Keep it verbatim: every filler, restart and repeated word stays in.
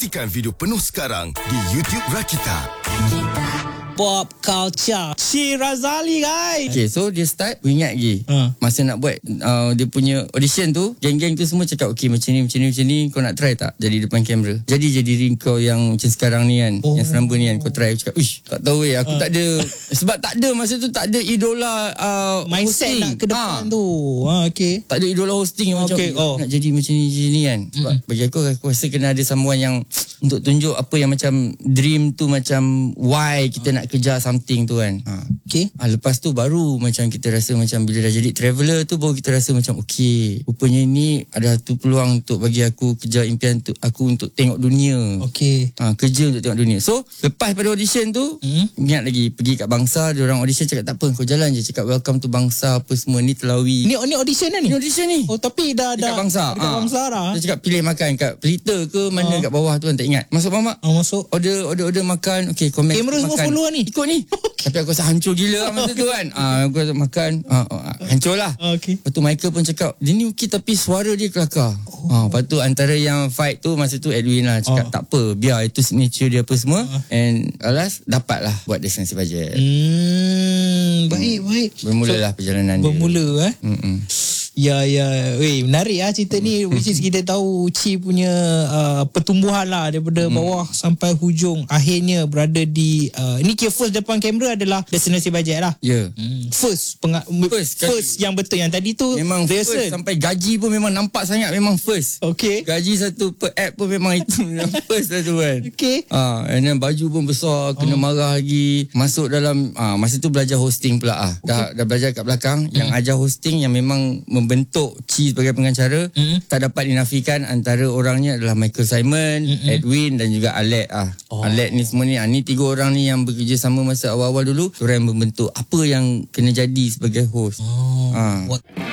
Saksikan video penuh sekarang di YouTube Rakita. Pop culture Si Razali guys. Okay, so dia start, aku ingat lagi uh. masa nak buat uh, dia punya audition tu, geng-geng tu semua cakap okay macam ni, macam ni, macam ni, kau nak try tak jadi depan kamera? Jadi jadi diri kau yang macam sekarang ni kan, oh. yang selamba ni kan, kau try. Aku cakap, uish, tak tahu eh, aku uh. tak ada sebab tak ada masa tu, tak ada idola uh, mindset hosting. nak ke depan ha. tu ha, okay. Tak ada idola hosting macam okay. oh. nak jadi macam ni, macam ni kan. Sebab mm. bagi aku, aku rasa kena ada someone yang untuk tunjuk apa yang macam dream tu, macam why kita uh. nak kejar something tu kan. Ha. Okay. Ha, lepas tu baru macam kita rasa macam bila dah jadi traveller tu, baru kita rasa macam okay, rupanya ni ada satu peluang untuk bagi aku kejar impian tu, aku untuk tengok dunia. Okay. Ha, kerja untuk tengok dunia. So lepas pada audition tu, hmm? ingat lagi pergi kat Bangsa, dia orang audition cakap tak apa, kau jalan je, cakap welcome to Bangsa apa semua ni Telawi. Ni ni audition dah ni. Ni audition ni. Oh tapi dah dah dekat Bangsa. Dekat ha. Bangsa dah. Dia cakap pilih makan kat Pelita ke mana ha. kat bawah tu kan, tak ingat. Masuk mamak. Oh, masuk. Order order order makan. Okay, komen. Kamera semua follow ni. Ikut ni. Tapi aku rasa hancur gila masa tu kan. Ah, aku rasa makan ah, ah, hancur lah. Okay. Lepas tu Michael pun cakap, dia ni okey tapi suara dia kelakar. Oh. Ah, lepas tu antara yang fight tu masa tu Edwin lah cakap, oh. tak apa, biar itu signature dia apa semua. Oh. And alas dapat lah buat Destinasi Bajet. Hmm, baik hmm. baik. Bermulalah so, perjalanan dia. Bermula eh. Mm-mm. Ya ya, weh menarik ah cerita ni, which is kita tahu Chi punya uh, pertumbuhan lah daripada hmm. bawah sampai hujung, akhirnya berada di uh, ni kira first depan kamera adalah Destinasi Bajet lah. Ya. Yeah. Hmm. First penga- first, first yang betul, yang tadi tu memang first, sampai gaji pun memang nampak sangat memang first. Okay. Gaji satu per app pun memang itu first lah tu kan. Okay. Ah, and then baju pun besar, kena oh. marah lagi. Masuk dalam ah, masa tu belajar hosting pula ah. Okay. Dah dah belajar kat belakang, hmm. yang ajar hosting yang memang membentuk Chi sebagai pengacara, mm-hmm. tak dapat dinafikan antara orangnya adalah Michael Simon, mm-hmm. Edwin dan juga Alec ah. Oh. Alec ni semua ni ah, ni tiga orang ni yang bekerja sama masa awal-awal dulu, orang yang membentuk apa yang kena jadi sebagai host. Oh. Ah. What?